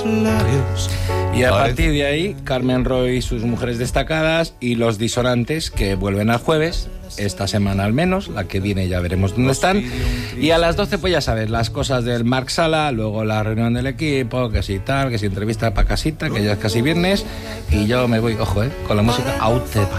Y a partir de ahí, Carmen Roy y sus mujeres destacadas y los disonantes, que vuelven al jueves, esta semana al menos, la que viene ya veremos dónde están. Y a las 12, pues ya sabes, las cosas del Marc Sala, luego la reunión del equipo, que si tal, que si entrevista para casita, que ya es casi viernes, y yo me voy, ojo, con la música out de